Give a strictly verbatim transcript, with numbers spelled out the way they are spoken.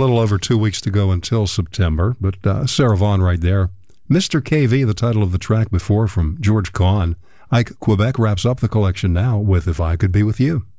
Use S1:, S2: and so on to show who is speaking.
S1: little over two weeks to go until September, but uh, Sarah Vaughan right there. Mister K V, the title of the track before from George Kahn. Ike Quebec wraps up the collection now with If I Could Be With You.